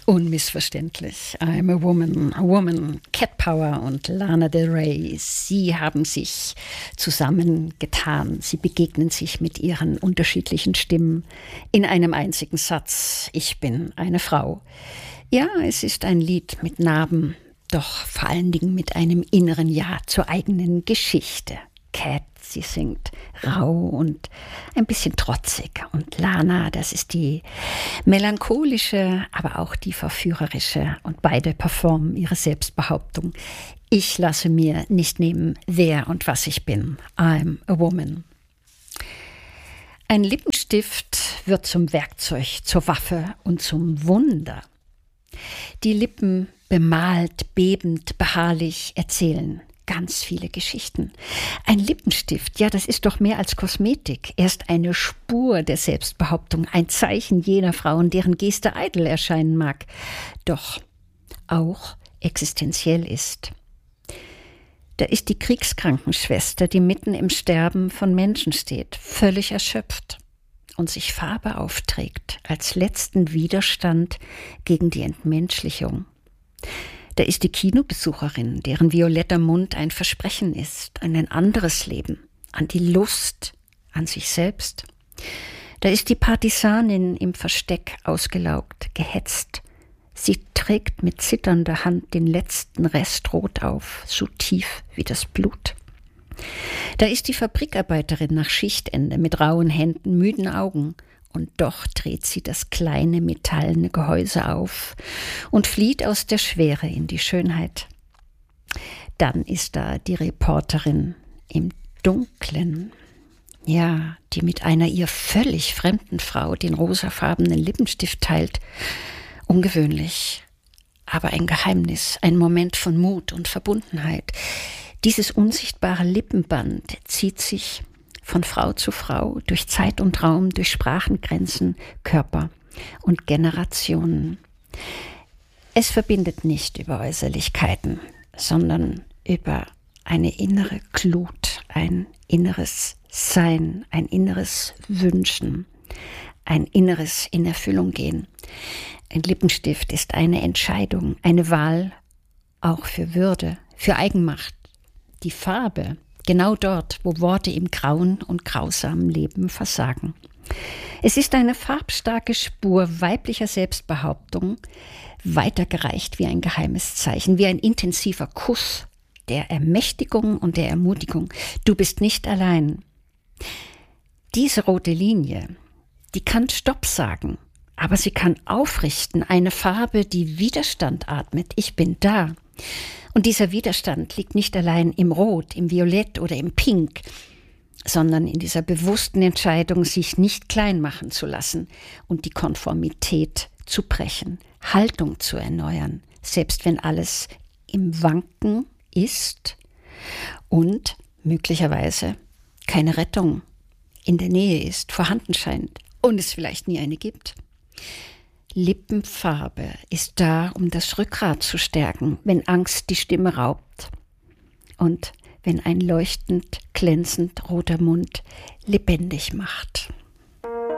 Unmissverständlich. I'm a woman, Cat Power und Lana Del Rey. Sie haben sich zusammengetan. Sie begegnen sich mit ihren unterschiedlichen Stimmen in einem einzigen Satz. Ich bin eine Frau. Ja, es ist ein Lied mit Narben, doch vor allen Dingen mit einem inneren Ja zur eigenen Geschichte. Cat, sie singt rau und ein bisschen trotzig. Und Lana, das ist die melancholische, aber auch die verführerische. Und beide performen ihre Selbstbehauptung. Ich lasse mir nicht nehmen, wer und was ich bin. I'm a woman. Ein Lippenstift wird zum Werkzeug, zur Waffe und zum Wunder. Die Lippen bemalt, bebend, beharrlich erzählen ganz viele Geschichten. Ein Lippenstift, ja, das ist doch mehr als Kosmetik. Er ist eine Spur der Selbstbehauptung, ein Zeichen jener Frauen, deren Geste eitel erscheinen mag, doch auch existenziell ist. Da ist die Kriegskrankenschwester, die mitten im Sterben von Menschen steht, völlig erschöpft und sich Farbe aufträgt als letzten Widerstand gegen die Entmenschlichung. Da ist die Kinobesucherin, deren violetter Mund ein Versprechen ist an ein anderes Leben, an die Lust, an sich selbst. Da ist die Partisanin im Versteck ausgelaugt, gehetzt. Sie trägt mit zitternder Hand den letzten Rest Rot auf, so tief wie das Blut. Da ist die Fabrikarbeiterin nach Schichtende mit rauen Händen, müden Augen. Und doch dreht sie das kleine metallene Gehäuse auf und flieht aus der Schwere in die Schönheit. Dann ist da die Reporterin im Dunklen, ja, die mit einer ihr völlig fremden Frau den rosafarbenen Lippenstift teilt. Ungewöhnlich, aber ein Geheimnis, ein Moment von Mut und Verbundenheit. Dieses unsichtbare Lippenband zieht sich von Frau zu Frau, durch Zeit und Raum, durch Sprachengrenzen, Körper und Generationen. Es verbindet nicht über Äußerlichkeiten, sondern über eine innere Glut, ein inneres Sein, ein inneres Wünschen, ein inneres in Erfüllung gehen. Ein Lippenstift ist eine Entscheidung, eine Wahl auch für Würde, für Eigenmacht. Die Farbe, genau dort, wo Worte im grauen und grausamen Leben versagen. Es ist eine farbstarke Spur weiblicher Selbstbehauptung, weitergereicht wie ein geheimes Zeichen, wie ein intensiver Kuss der Ermächtigung und der Ermutigung. Du bist nicht allein. Diese rote Linie, die kann Stopp sagen, aber sie kann aufrichten, eine Farbe, die Widerstand atmet. Ich bin da. Und dieser Widerstand liegt nicht allein im Rot, im Violett oder im Pink, sondern in dieser bewussten Entscheidung, sich nicht klein machen zu lassen und die Konformität zu brechen, Haltung zu erneuern, selbst wenn alles im Wanken ist und möglicherweise keine Rettung in der Nähe ist, vorhanden scheint und es vielleicht nie eine gibt. Lippenfarbe ist da, um das Rückgrat zu stärken, wenn Angst die Stimme raubt und wenn ein leuchtend, glänzend roter Mund lebendig macht.